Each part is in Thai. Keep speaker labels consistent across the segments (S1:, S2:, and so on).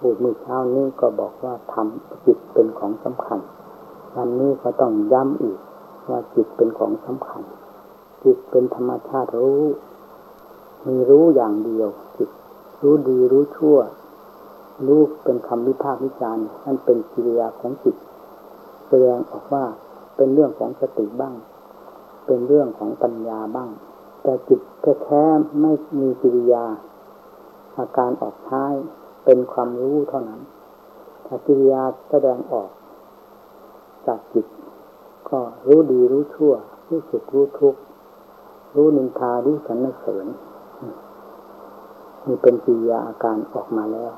S1: พูดเมื่อเช้านี้ก็บอกว่าทำจิตเป็นของสำคัญวันนี้ก็ต้องย้ำอีกว่าจิตเป็นของสำคัญจิตเป็นธรรมชาติรู้มีรู้อย่างเดียวจิตรู้ดีรู้ชั่วรู้เป็นคำวิพากษ์วิจารณ์นั่นเป็นกิริยาของจิตแสดงออกว่าเป็นเรื่องของสติบ้างเป็นเรื่องของปัญญาบ้างแต่จิตแท้ๆไม่มีกิริยาอาการออกท้ายเป็นความรู้เท่านั้นถ้ากิริยาแสดงออกจากจิตก็รู้ดีรู้ชั่วรู้สุขรู้ทุกข์รู้นินทารู้สรรเสริญนี่เป็นกิริยาอาการออกมาแล้ว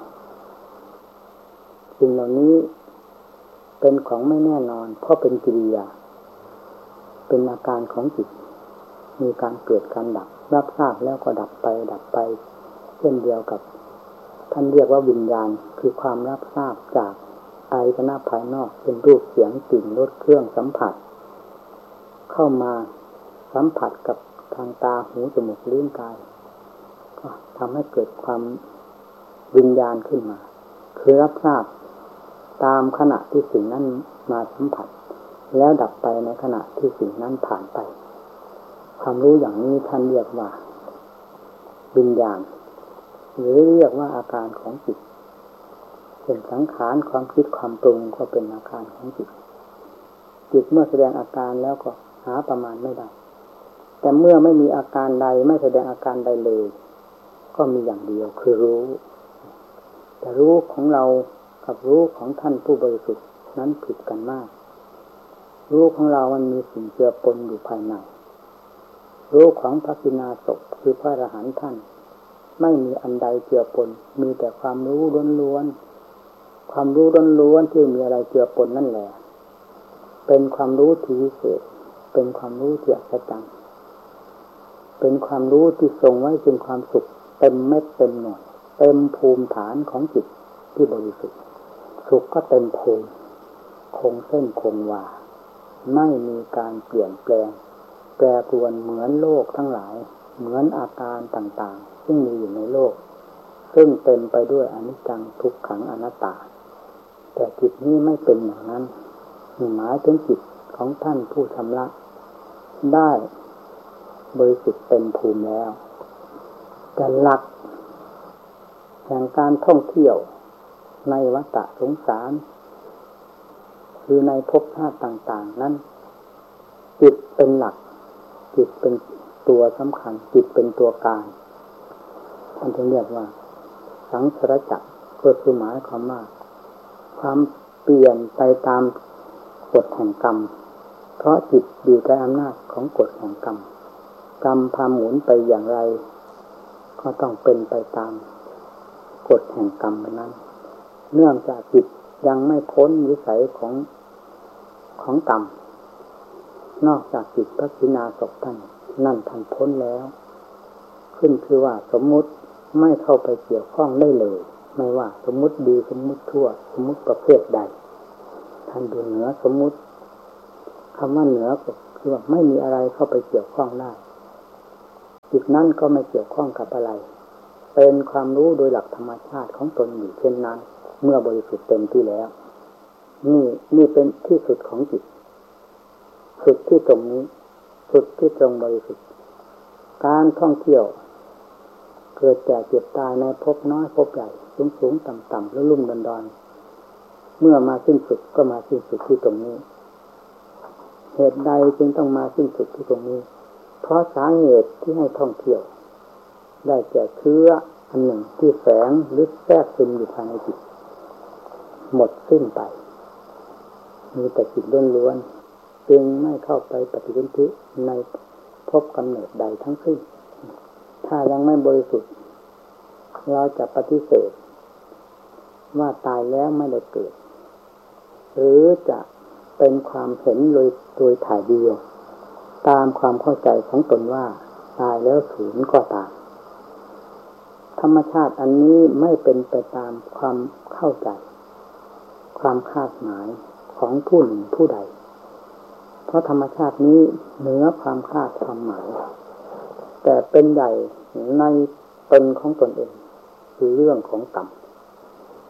S1: สิ่งเหล่านี้เป็นของไม่แน่นอนเพราะเป็นกิริยาเป็นอาการของจิตมีการเกิดการดับรับทราบแล้วก็ดับไปดับไปเช่นเดียวกับท่านเรียกว่าวิญญาณคือความรับทราบจากอายตนะภายนอกเป็นรูปเสียงกลิ่นรสเครื่องสัมผัสเข้ามาสัมผัสกับทางตาหูจมูกลิ้นกายก็ทำให้เกิดความวิญญาณขึ้นมาคือรับทราบตามขณะที่สิ่งนั้นมาสัมผัสแล้วดับไปในขณะที่สิ่งนั้นผ่านไปความรู้อย่างนี้ท่านเรียกว่าวิญญาณหรือเรียกว่าอาการของจิตเป็นสังขารความคิดความปรุงก็เป็นอาการของจิตจิตเมื่อแสดงอาการแล้วก็หาประมาณไม่ได้แต่เมื่อไม่มีอาการใดไม่แสดงอาการใดเลยก็มีอย่างเดียวคือรู้แต่รู้ของเรากับรู้ของท่านผู้บริสุทธิ์นั้นผิดกันมากรู้ของเรามันมีสิ่งเจือปนอยู่ภายในรู้ของพระกิณาสพคือพระอรหันต์ท่านไม่มีอันใดเจือปนมีแต่ความรู้ล้วนๆความรู้ล้วนๆที่มีอะไรเจือปนนั่นแหละเป็นความรู้ที่วิเศษเป็นความรู้ที่อัศจรรย์เป็นความรู้ที่ทรงไว้เป็นความสุขเต็มเม็ดเต็มหน่วยเต็มภูมิฐานของจิตที่บริสุทธิ์สุขก็เต็มภูมิคงเส้นคงวาไม่มีการเปลี่ยนแปลงแปรปรวนเหมือนโลกทั้งหลายเหมือนอาการต่างๆซึ่งมีอยู่ในโลกซึ่งเต็มไปด้วยอนิจจังทุกขังอนัตตาแต่จิตนี้ไม่เป็นอย่างนั้นหมายถึงจิตของท่านผู้ชำระได้บริสุทธิ์เต็มภูมิแล้วแต่หลักแห่งการท่องเที่ยวในวัฏสงสารคือในภพชาติต่างๆนั้นจิตเป็นหลักจิตเป็นตัวสำคัญจิตเป็นตัวการท่านจึงเรียกว่าสังสารจักรก็คือหมายความว่าความเปลี่ยนไปตามกฎแห่งกรรมเพราะจิตอยู่ใต้อำนาจของกฎแห่งกรรมกรรมพาหมุนไปอย่างไรก็ต้องเป็นไปตามกฎแห่งกรรมนั้นเนื่องจากจิตยังไม่พ้นวิสัยของกรรมนอกจากจิตพระกิณาสพท่านนั่นท่านพ้นแล้วขึ้นคือว่าสมมุติไม่เข้าไปเกี่ยวข้องได้เลยไม่ว่าสมมุติดีสมมุติชั่วสมมุติประเภทใดท่านดูเหนือสมมุติคำว่าเหนือก็คือว่าไม่มีอะไรเข้าไปเกี่ยวข้องได้จิตนั้นก็ไม่เกี่ยวข้องกับอะไรเป็นความรู้โดยหลักธรรมชาติของตนอยู่เช่นนั้นเมื่อบริสุทธิ์เต็มที่แล้วนี่เป็นที่สุดของจิตสุดที่ตรงนี้สุดที่ตรงบริสุทธิ์การท่องเที่ยวเกิดแก่เจ็บตายในภพน้อยภพใหญ่สูงๆต่ำๆลุ่มๆดอนๆเมื่อมาสิ้นสุดก็มาสิ้นสุดที่ตรงนี้เหตุใดจึงต้องมาสิ้นสุดที่ตรงนี้เพราะสาเหตุที่ให้ท่องเที่ยวได้แก่เชื้ออันหนึ่งที่แฝงหรือแทรกซึมอยู่ภายในจิตหมดสิ้นไปมีแต่จิตล้วนๆจึงไม่เข้าไปปฏิสนธิในภพกำเนิดใดทั้งสิ้นถ้ายังไม่บริสุทธิ์เราจะปฏิเสธว่าตายแล้วไม่ได้เกิดหรือจะเป็นความเห็นโดยถ่ายเดียวตามความเข้าใจของตนว่าตายแล้วสูญก็ตามธรรมชาติอันนี้ไม่เป็นไปตามความเข้าใจความคาดหมายของผู้หนึ่งผู้ใดเพราะธรรมชาตินี้เหนือความคาดความหมายแต่เป็นใหญ่ในตนของตนเองคือเรื่องของกรรม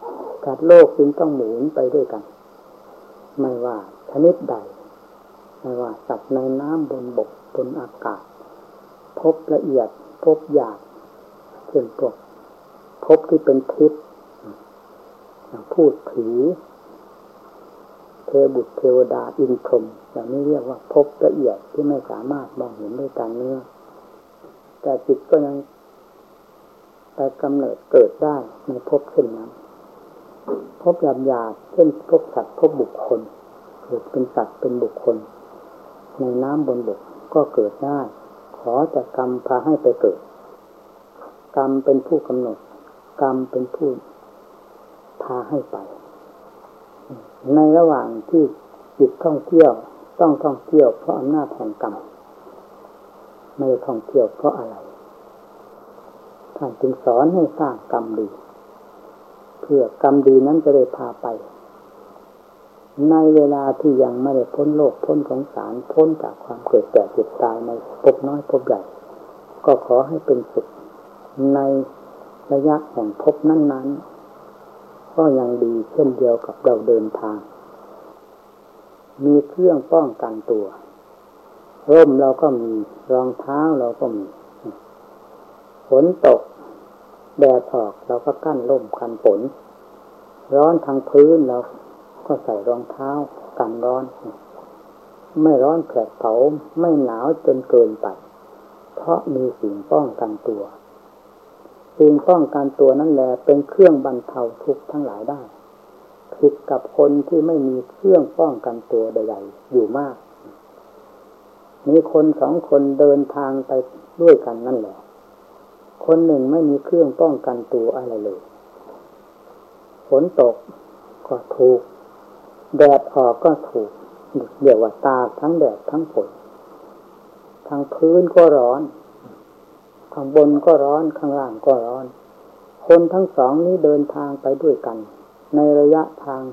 S1: สัตว์โลกจึงต้องหมุนไปด้วยกันไม่ว่าชนิดใดไม่ว่าสัตว์ในน้ำบนบกบนอากาศพบละเอียดพบหยาบเช่นพวกพบที่เป็นทิพย์อย่างพูดผีเทบุตรเทวดาอินทร์พรหมอย่างนี้เรียกว่าพบละเอียดที่ไม่สามารถมองเห็นด้วยตาเนื้อแต่จิตก็ยังไปกำเนิดเกิดได้ในภพเช่นนั้นภพหยาบๆเช่นภพสัตว์ภพบุคคลเกิดเป็นสัตว์เป็นบุคคลในน้ำบนบกก็เกิดได้ขอแต่กรรมพาให้ไปเกิดกรรมเป็นผู้กำหนดกรรมเป็นผู้พาให้ไปในระหว่างที่จิตท่องเที่ยวต้องท่องเที่ยวเพราะอำนาจแห่งกรรมไม่ได้ท่องเที่ยวเพราะอะไรท่านจึงสอนให้สร้างกรรมดีเพื่อกรรมดีนั้นจะได้พาไปในเวลาที่ยังไม่ได้พ้นโลกพ้นสงสารพ้นจากความเกิดแก่เจ็บตายในภพน้อยภพใหญ่ก็ขอให้เป็นสุขในระยะแห่งภพนั้นๆก็ยังดีเช่นเดียวกับเราเดินทางมีเครื่องป้องกันตัวร่มเราก็มีรองเท้าเราก็มีฝนตกแดดออกเราก็กั้นร่มกันฝนร้อนทางพื้นเราก็ใส่รองเท้ากันร้อนไม่ร้อนแผดเผาไม่หนาวจนเกินไปเพราะมีสิ่งป้องกันตัวสิ่งป้องกันตัวนั่นแหละเป็นเครื่องบรรเทาทุกข์ทั้งหลายได้ผิดกับคนที่ไม่มีเครื่องป้องกันตัวใดๆอยู่มากมีคนสองคนเดินทางไปด้วยกันนั่นแหละคนหนึ่งไม่มีเครื่องป้องกันตัวอะไรเลยฝนตกก็ถูกแดดออกก็ถูกเรียกว่าตากทั้งแดดทั้งฝนทางพื้นก็ร้อนข้างบนก็ร้อนข้างล่างก็ร้อนคนทั้งสองนี้เดินทางไปด้วยกันในระยะทาง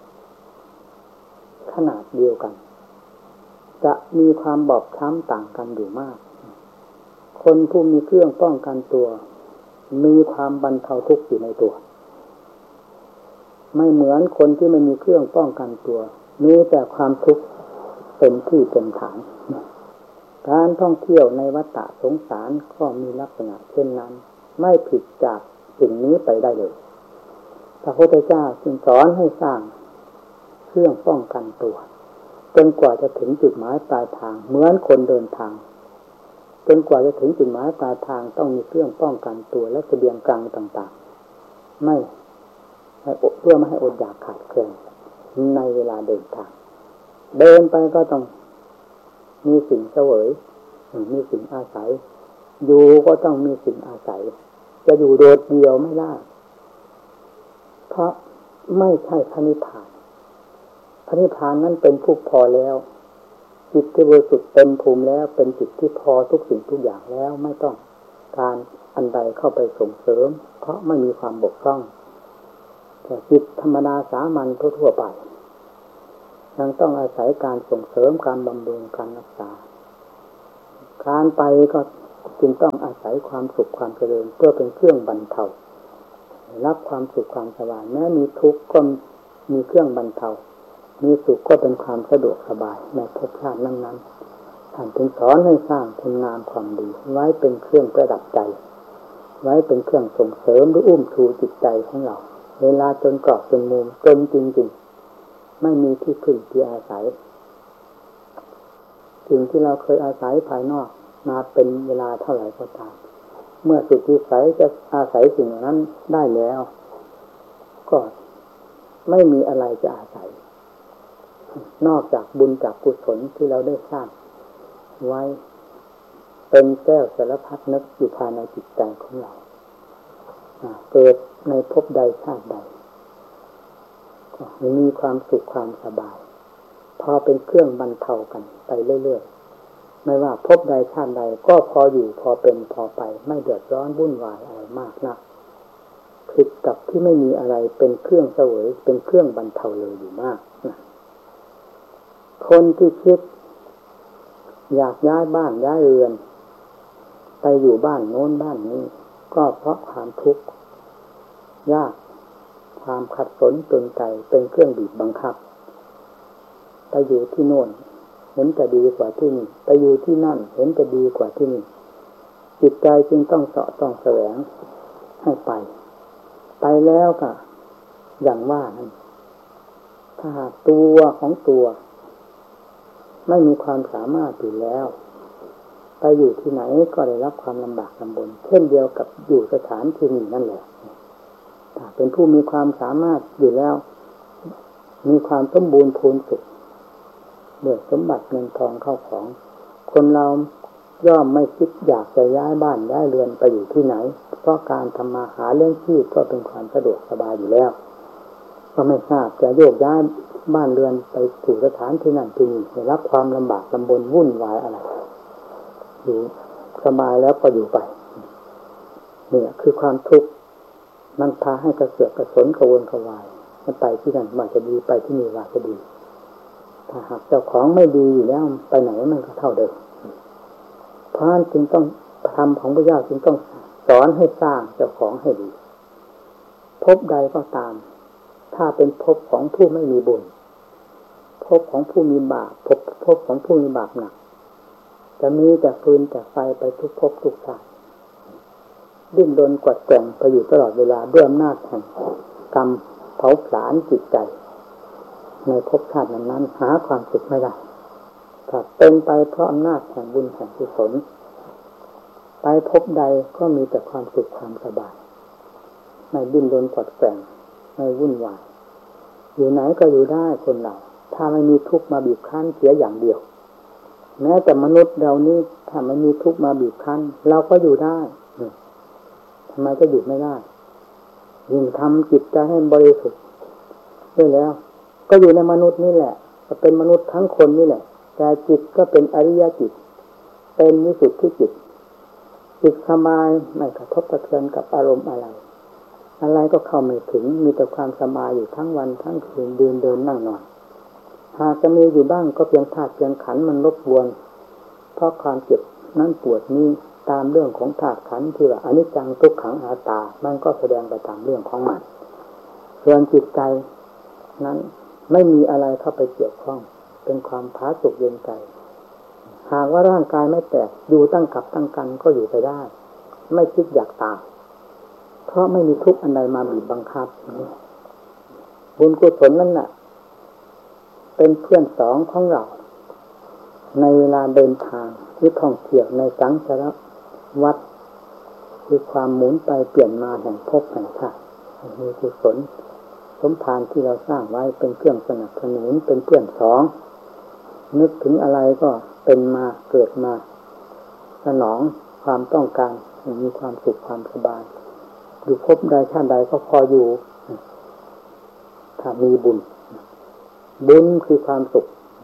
S1: ขนาดเดียวกันจะมีความบอบช้ำต่างกันอยู่มากคนผู้มีเครื่องป้องกันตัวมีความบรรเทาทุกข์อยู่ในตัวไม่เหมือนคนที่ไม่มีเครื่องป้องกันตัวมีแต่ความทุกข์เป็นที่เป็นฐานการท่องเที่ยวในวัฏสงสารก็มีลักษณะเช่นนั้นไม่ผิดจากสิ่งนี้ไปได้เลยพระพุทธเจ้าจึงสอนให้สร้างเครื่องป้องกันตัวจนกว่าจะถึงจุดหมายปลายทางเหมือนคนเดินทางจนกว่าจะถึงจุดหมายปลายทางต้องมีเครื่องป้องกันตัวและเสบียงกลางต่างๆไม่เพื่อไม่ให้อดอยากขาดแคลนในเวลาเดินทางเดินไปก็ต้องมีสิ่งเสวยมีสิ่งอาศัยอยู่ก็ต้องมีสิ่งอาศัยจะอยู่โดดเดี่ยวไม่ได้เพราะไม่ใช่พระนิพพานพระนิพพานนั้นเป็นผู้พอแล้วจิตที่บริสุทธิ์เต็มภูมิแล้วเป็นจิตที่พอทุกสิ่งทุกอย่างแล้วไม่ต้องการอันใดเข้าไปส่งเสริมเพราะไม่มีความบกพร่องแต่จิตธรรมดาสามัญทั่วไปยังต้องอาศัยการส่งเสริมการบำรุงการรักษาการไปก็จึงต้องอาศัยความสุขความเจริญเพื่อเป็นเครื่องบรรเทารับความสุขความสบายแม้มีทุกข์ก็มีเครื่องบรรเทามีสุขก็เป็นความสะดวกสบายในภพชาตินั้นๆท่านจึงสอนให้สร้างคุณงามความดีไว้เป็นเครื่องประดับใจไว้เป็นเครื่องส่งเสริมหรืออุ้มชูจิตใจของเราเวลาจนกรอบจนมุมจนจริงๆไม่มีที่พึ่งที่อาศัยสิ่งที่เราเคยอาศัยภายนอกมาเป็นเวลาเท่าไหร่ก็ตามเมื่อสุดวิสัยจะอาศัยสิ่งนั้นได้แล้วก็ไม่มีอะไรจะอาศัยนอกจากบุญจากกุศลที่เราได้สร้างไว้เป็นแก้วสารพัดนึกอยู่ภายในจิตใจของเราเกิดในภพใดชาติใดก็มีความสุขความสบายพอเป็นเครื่องบรรเทากันไปเรื่อยๆไม่ว่าภพใดชาติใดก็พออยู่พอเป็นพอไปไม่เดือดร้อนวุ่นวายอะไรมากนักผิดกับที่ไม่มีอะไรเป็นเครื่องเสวยเป็นเครื่องบรรเทาเลยอยู่มากคนที่คิดอยากย้ายบ้านย้ายเรือนไปอยู่บ้านโน้นบ้านนี้ก็เพราะความทุกข์ยากคความขัดสนจนใจเป็นเครื่องบีบบังคับไปอยู่ที่โน่นเห็นจะดีกว่าที่นี่ไปอยู่ที่นั่นเห็นจะดีกว่าที่นี่จิตใจจึงต้องเสาะต้องแสวงให้ไปแล้วก็อย่างว่านั้นถ้าหากตัวของตัวไม่มีความสามารถอยู่แล้วไปอยู่ที่ไหนก็ได้รับความลำบากลำบนเช่นเดียวกับอยู่สถานที่นี้นั่นแหละถ้าเป็นผู้มีความสามารถอยู่แล้วมีความสมบูรณ์พูนสุขด้วยสมบัติเงินทองเข้าของคนเราย่อมไม่คิดอยากจะย้ายบ้านย้ายเรือนไปอยู่ที่ไหนเพราะการทำมาหาเลี้ยงชีพก็เป็นความสะดวกสบายอยู่แล้วก็ไม่ทราบจะโยกย้ายบ้านเรือนไปสู่สถานที่นั่นที่นี่ได้รับความลำบากลำบนวุ่นวายอะไรอยู่สบายแล้วก็อยู่ไปเนี่ยคือความทุกข์มันพาให้กระเสือกกระสนกระวนกระวายมันไปที่นั่นว่าจะดีไปที่นี่ว่าจะดีถ้าหากเจ้าของไม่ดีอยู่แล้วไปไหนมันก็เท่าเดิมเพราะฉะนั้นจึงต้องธรรมของพระเจ้าจึงต้องสอนให้สร้างเจ้าของให้ดีภพใดก็ตามถ้าเป็นภพของผู้ไม่มีบุญภพของผู้มีบาปภพของผู้มีบาปหนักจะมีแต่ฟืนแต่ไฟไปทุกภพทุกชาติดิ้นรนกวัดแกว่งไปอยู่ตลอดเวลาด้วยอำนาจแห่งกรรมเผาผลาญจิตใจในภพชาตินั้นหาความสุขไม่ได้ถ้าเป็นไปเพราะอำนาจแห่งบุญแห่งกุศลไปภพใดก็มีแต่ความสุขความสบายไม่ดิ้นรนกวัดแกว่งไม่วุ่นวายอยู่ไหนก็อยู่ได้คนเราถ้าไม่มีทุกข์มาบีบคั้นเสียอย่างเดียวแม้แต่มนุษย์เรานี่ถ้าไม่มีทุกข์มาบีบคั้นเราก็อยู่ได้ทำไมจะอยู่ไม่ได้ยิ่งทำจิตใจให้บริสุทธิ์ด้วยแล้วก็อยู่ในมนุษย์นี่แหละก็เป็นมนุษย์ทั้งคนนี่แหละแต่จิตก็เป็นอริยจิตเป็นวิสุทธิจิตจิตสบายไม่กระทบกระเทือนกับอารมณ์อะไรก็เข้าไม่ถึงมีแต่ความสบายอยู่ทั้งวันทั้งคืนเดินนั่งนอนหากจะมีอยู่บ้างก็เพียงธาตุเพียงขันธ์มันรบกวนเพราะความเจ็บนั้นปวดนี้ตามเรื่องของธาตุขันธ์ที่ว่าอนิจจังทุกขังอนัตตามันก็แสดงไปตามเรื่องของมันส่วนจิตใจนั้นไม่มีอะไรเข้าไปเกี่ยวข้องเป็นความผาสุกเย็นใจหากว่าร่างกายไม่แตกอยู่ตั้งกับตั้งกันก็อยู่ไปได้ไม่คิดอยากตายเพราะไม่มีทุกข์อันใดมาบีบบังคับบุญกุศลนั่นน่ะเป็นเพื่อนสองของเราในเวลาเดินทางหรือท่องเที่ยวในสังสารวัฏคือความหมุนไปเปลี่ยนมาแห่งภพแห่งชาติมีกุศลสมภารที่เราสร้างไว้เป็นเครื่องสนับสนุนเป็นเพื่อนสองนึกถึงอะไรก็เป็นมาเกิดมาสนองความต้องการมีความสุขความสบายอยู่ภพใดชาติใดก็พออยู่ถ้ามีบุญคือความสุข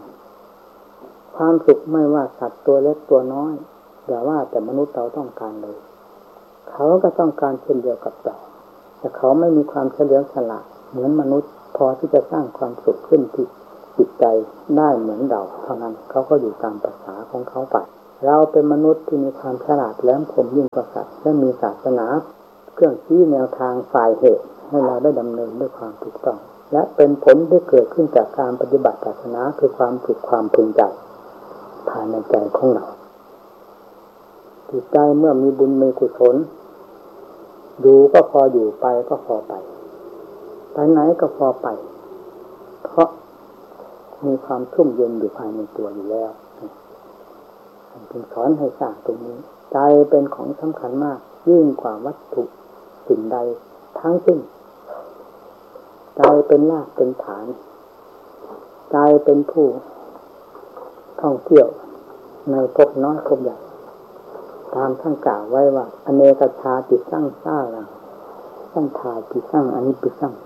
S1: ไม่ว่าสัตว์ตัวเล็กตัวน้อยอย่าว่าแต่มนุษย์เราต้องการเลยเขาก็ต้องการเช่นเดียวกับเราแต่เขาไม่มีความเฉลียวฉลาดเหมือนมนุษย์พอที่จะสร้างความสุขขึ้นที่จิตใจได้เหมือนเราเท่านั้นเขาก็อยู่ตามภาษาของเขาไปเราเป็นมนุษย์ที่มีความฉลาดแหลมคมยิ่งกว่าสัตว์และมีศาสนาเครื่องชี้แนวทางฝ่ายเหตุให้เราได้ดำเนินด้วยความถูกต้องและเป็นผลที่เกิดขึ้นจากการปฏิบัติศาสนาคือความสุขความพึงใจภายในใจของเราจิตใจเมื่อมีบุญมีกุศลอยู่ก็พออยู่ไปก็พอไปไหนก็พอไปเพราะมีความชุ่มเย็นอยู่ภายในตัวอยู่แล้วจึงสอนให้สร้างตรงนี้ใจเป็นของสำคัญมากยิ่งกว่าวัตถุสิ่งใดทั้งสิ้นใจเป็นรากเป็นฐานใจเป็นผู้ท่องเที่ยวในภพน้อยภพใหญ่ตามท่านกล่าวไว้ว่าอเนกชาติสร้างสร้างสังขารที่สร้างอันนี้ปิสร้าง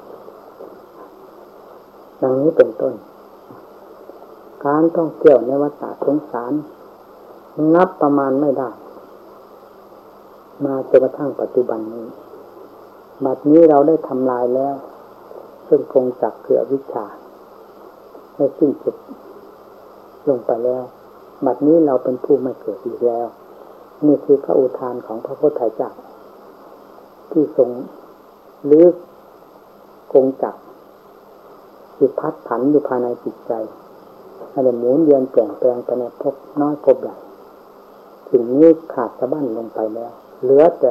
S1: ดังนี้เป็นต้นการท่องเที่ยวในวัฏสงสารนับประมาณไม่ได้มาจนกระทั่งปัจจุบันนี้บัดนี้เราได้ทำลายแล้วซึ่งคงจักเกลือวิชาให้สิ้นสุดลงไปแล้วบัดนี้เราเป็นผู้ไม่เกิดอีกแล้วนี่คือพระอุทานของพระพุทธเจ้าที่ทรงลื้อโกงจักรที่พัดผันอยู่ภายในจิตใจให้หมุนเวียนเปลี่ยนแปลงไปในภพน้อยภพใหญ่สิ่งนี้ขาดสะบั้นลงไปแล้วเหลือแต่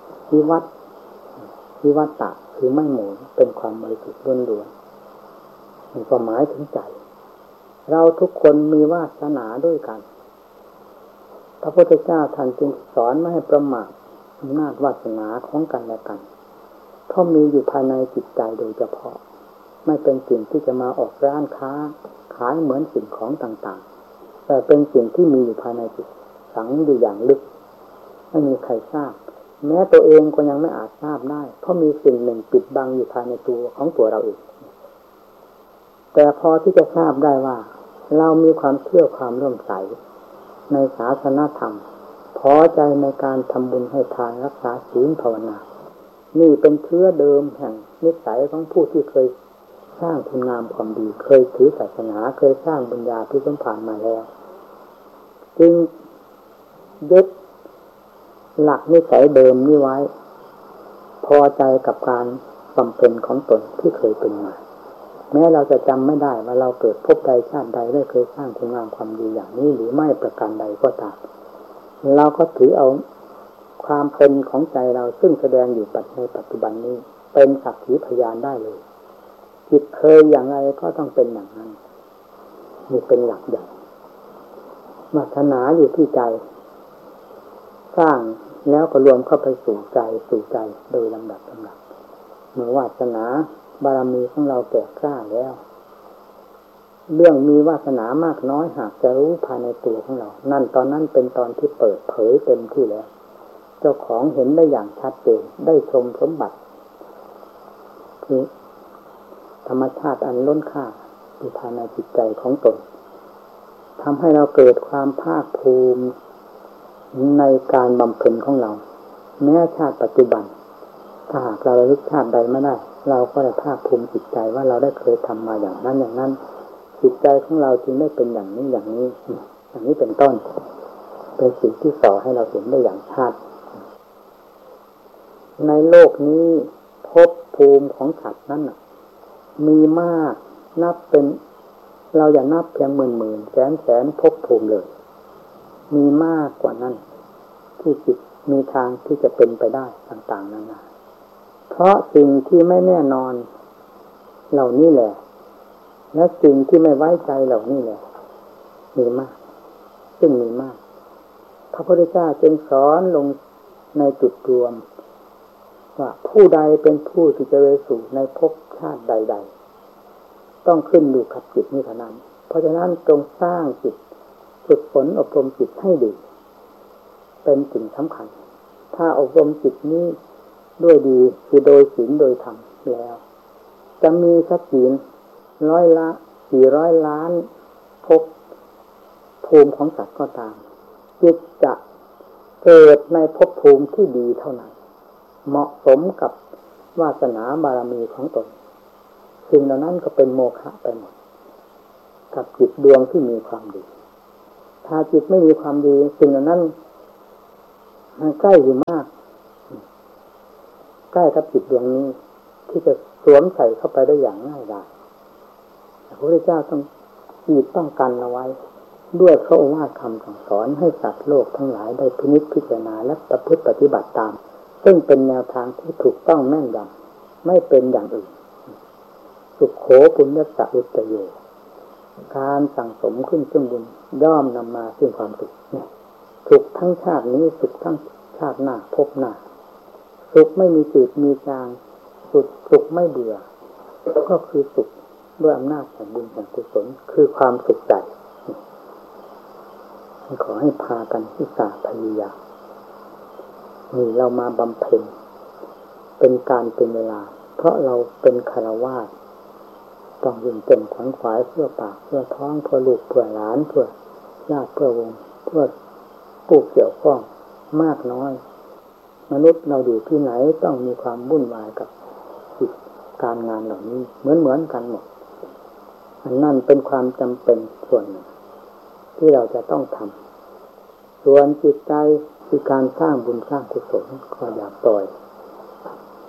S1: วิวัตตะคือไม่หมุนเป็นความบริสุทธิ์ล้วนๆมีความหมายถึงใจเราทุกคนมีวาสนาด้วยกันพระพุทธเจ้าท่านจึงสอนไม่ให้ประมาทอำนาจวาสนาของกันและกันเพราะมีอยู่ภายในจิตใจโดยเฉพาะไม่เป็นสิ่งที่จะมาออกร้านค้าขายเหมือนสิ่งของต่างๆแต่เป็นสิ่งที่มีอยู่ภายในจิตฝังอยู่อย่างลึกไม่มีใครทราบแม้ตัวเองก็ยังไม่อาจทราบได้เพราะมีสิ่งหนึ่งปิดบังอยู่ภายในตัวของตัวเราเองแต่พอที่จะทราบได้ว่าเรามีความเชื่อความเลื่อมใสในศาสนธรรมพอใจในการทำบุญให้ทานรักษาศีลภาวนานี่เป็นเชื้อเดิมแห่งนิสัยของผู้ที่เคยสร้างคุณงามความดีเคยถือศาสนาเคยสร้างบุญญาที่ผ่านมาแล้วจึงยึดหลักนิสัยเดิมนี้ไว้พอใจกับการบำเพ็ญของตนที่เคยเป็นมาแม้เราจะจำไม่ได้ว่าเราเกิดพบใดชาติใดได้เคยสร้างคุณงามความดีอย่างนี้หรือไม่ประการใดก็ตามเราก็ถือเอาความเป็นของใจเราซึ่งแสดงอยู่ในปัจจุบันนี้เป็นสักขีพยานได้เลยจิตเคยอย่างไรก็ต้องเป็นอย่างนั้นนี่เป็นหลักใหญ่วาสนาอยู่ที่ใจสร้างแล้วก็รวมเข้าไปสู่ใจโดยลำดับเมื่อวาสนาบารมีของเราแก่กล้าแล้วเรื่องมีวาสนามากน้อยหากจะรู้ภายในตัวของเรานั่นตอนนั้นเป็นตอนที่เปิดเผยเต็มที่แล้วเจ้าของเห็นได้อย่างชัดเจนได้ชมสมบัติคือธรรมชาติอันล้นค่าอยู่ภายในจิตใจของตนทำให้เราเกิดความภาคภูมิในการบำเพ็ญของเราแม้ชาติปัจจุบันถ้าหากเราระลึกชาติใดไม่ได้เราก็ได้ภาคภูมิจิตใจว่าเราได้เคยทำมาอย่างนั้นจิตใจของเราจึงได้เป็นอย่างนี้อย่างนี้เป็นต้นเป็นสิ่งที่สอนให้เราเห็นได้อย่างชัดในโลกนี้ภพภูมิของสัตว์นั้นมีมากนับเป็นเราอย่านับเพียงหมื่นแสนภพภูมิเลยมีมากกว่านั้นที่จิตมีทางที่จะเป็นไปได้ต่างๆนานาเพราะสิ่งที่ไม่แน่นอนเหล่านี้แหละและสิ่งที่ไม่ไว้ใจเหล่านี้แหละมีมากซึ่งมีมากพระพุทธเจ้าจึงสอนลงในจุดรวมว่าผู้ใดเป็นผู้ที่จะไปสู่ในภพชาติใดๆต้องขึ้นอยู่กับจิตนี้เท่านั้นเพราะฉะนั้นจงสร้างจิตฝึกฝนอบรมจิตให้ดีเป็นสิ่งสำคัญถ้าอบรมจิตนี้ด้วยดีคือโดยศีลโดยธรรมแล้วจะมีสักกี่400 ล้านภพภูมิของสัตว์ก็ตามจิตจะเกิดในภพภูมิที่ดีเท่านั้นเหมาะสมกับวาสนาบารมีของตนสิ่งเหล่านั้นก็เป็นโมฆะไปหมดกับจิตดวงที่มีความดีถ้าจิตไม่มีความดีสิ่งเหล่านั้นมันใกล้อยู่มากใกล้กับจิตดวงนี้ที่จะสวมใส่เข้าไปได้อย่างง่ายดายพระพุทธเจ้าต้องกันเอาไว้ด้วยพระโอวาทคำสั่งสอนให้สัตว์โลกทั้งหลายได้พินิจพิจารณาและประพฤติปฏิบัติตามซึ่งเป็นแนวทางที่ถูกต้องแม่นยำไม่เป็นอย่างอื่นสุขโขปุญญสัอุตตโยการสั่งสมขึ้นซึ่งบุญย่อมนำมาซึ่งความสุขเนี่ยสุขทั้งชาตินี้สุขทั้งชาติหน้าภพหน้าสุขไม่มีจืดมีจางสุขไม่เบื่อก็คือสุขด้วยอำนาจแห่งบุญแห่งกุศลคือความสุขใจขอให้พากันอุตสาห์พยายามนี่เรามาบำเพ็ญเป็นการเป็นเวลาเพราะเราเป็นฆราวาสต้องยิ่งเต็มขวัญขวายเพื่อปากเพื่อท้องเพื่อลูกเพื่อหลานเพื่อญาติเพื่อวงเพื่อผู้เกี่ยวข้องมากน้อยมนุษย์เราอยู่ที่ไหนต้องมีความวุ่นวายกับกิจการงานเหล่านี้เหมือนกันหมดอันนั้นเป็นความจำเป็นส่วนหนึ่งที่เราจะต้องทำส่วนจิตใจคือการสร้างบุญสร้างกุศลก็อย่าปล่อย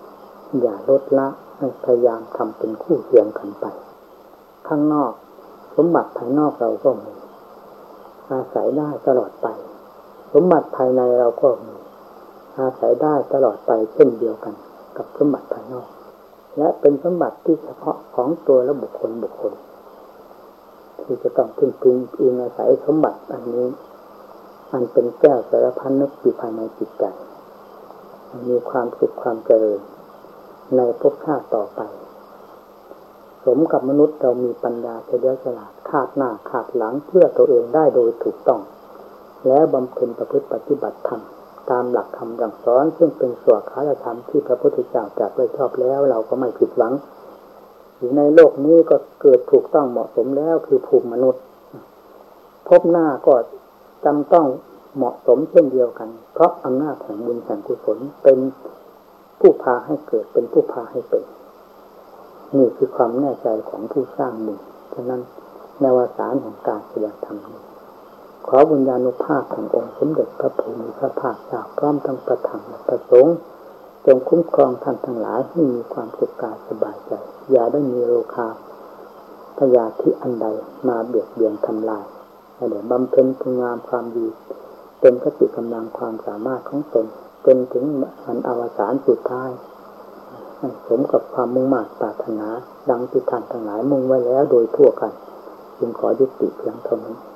S1: อย่าลดละให้พยายามทำเป็นคู่เคียงกันไปข้างนอกสมบัติภายนอกเราก็มีอาศัยได้ตลอดไปสมบัติภายในเราก็มีอาศัยได้ตลอดไปเช่นเดียวกันกับสมบัติภายนอกและเป็นสมบัติที่เฉพาะของตัวและบุคคลที่จะต้องพึ่งอิงอาศัยสมบัติอันนี้มันเป็นแก้วสารพัดนึกอยู่ภายในจิตใจมีความสุขความเจริญในภพชาติต่อไปสมกับมนุษย์เรามีปัญญาเฉลียวฉลาดคาดหน้าคาดหลังเพื่อตัวเองได้โดยถูกต้องแล้วบำเพ็ญประพฤติปฏิบัติธรรมตามหลักคำสั่งสอนซึ่งเป็นสวดคารธรรมที่พระพุทธเจ้าตรัสไว้ชอบแล้วเราก็ไม่ผิดหวังอยู่ในโลกนี้ก็เกิดถูกต้องเหมาะสมแล้วคือภูมิมนุษย์พบหน้าก็จำต้องเหมาะสมเช่นเดียวกันเพราะอำนาจแห่งบุญแห่งกุศลเป็นผู้พาให้เกิดเป็นผู้พาให้เป็นนี่คือความแน่ใจของผู้สร้างบุญฉะนั้นในวสารแห่งการแสดงธรรมนี้ขอบุญญาณุภาพขององค์สมเด็จพระภูมิพระภาคเจ้าพร้อมทั้งประธรรมและประสงค์จงคุ้มครองท่านทั้งหลายให้มีความสุขกายสบายใจอย่าได้มีโรคาพยาธิอันใดมาเบียดเบียนทำลายให้ได้บำเพ็ญคุณงามความดีเป็นกติกำลังความสามารถของตนจนถึงวันอวสานสุดท้ายสมกับความมุ่งมั่นปรารถนาดังที่ท่านทั้งหลายมุ่งไว้แล้วโดยทั่วกันจึงขอยุติเพียงเท่านี้